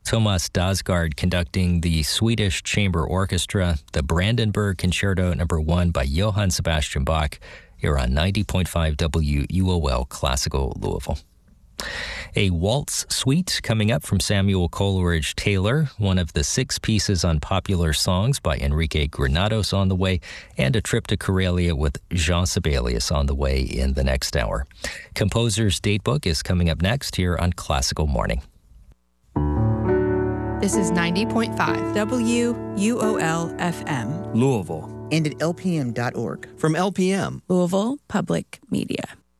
Thomas Dausgaard conducting the Swedish Chamber Orchestra, the Brandenburg Concerto No. 1 by Johann Sebastian Bach, here on 90.5 WUOL Classical Louisville. A waltz suite coming up from Samuel Coleridge Taylor, one of the 6 pieces on popular songs by Enrique Granados on the way, and a trip to Karelia with Jean Sibelius on the way in the next hour. Composer's Datebook is coming up next here on Classical Morning. This is 90.5 WUOL FM. Louisville. And at lpm.org. From LPM. Louisville Public Media.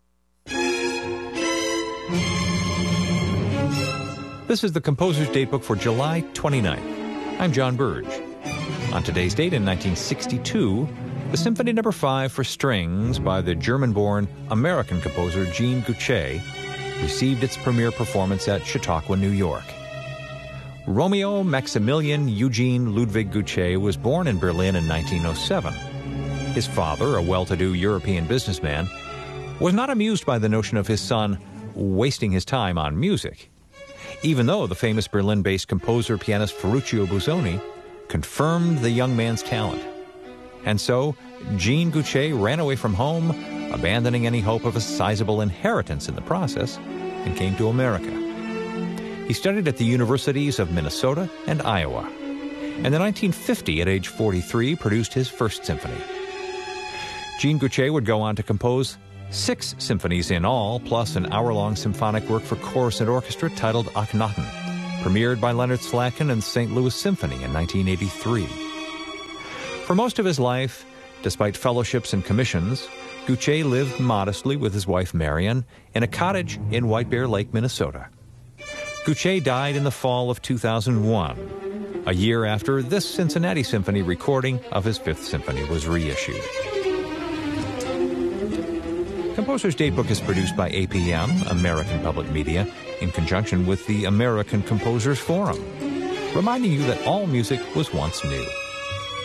This is the Composer's Datebook for July 29th. I'm John Burge. On today's date in 1962, the Symphony No. 5 for strings by the German-born American composer Jean Guchet received its premiere performance at Chautauqua, New York. Romeo Maximilian Eugene Ludwig Guchet was born in Berlin in 1907. His father, a well-to-do European businessman, was not amused by the notion of his son wasting his time on music, even though the famous Berlin-based composer-pianist Ferruccio Busoni confirmed the young man's talent. And so, Jean Guchet ran away from home, abandoning any hope of a sizable inheritance in the process, and came to America. He studied at the universities of Minnesota and Iowa, and in 1950, at age 43, produced his first symphony. Jean Guchet would go on to compose 6 symphonies in all, plus an hour-long symphonic work for chorus and orchestra titled Akhenaten, premiered by Leonard Slatkin and St. Louis Symphony in 1983. For most of his life, despite fellowships and commissions, Guchet lived modestly with his wife Marion in a cottage in White Bear Lake, Minnesota. Guchet died in the fall of 2001, a year after this Cincinnati Symphony recording of his 5th Symphony was reissued. Composer's Datebook is produced by APM, American Public Media, in conjunction with the American Composers Forum, reminding you that all music was once new.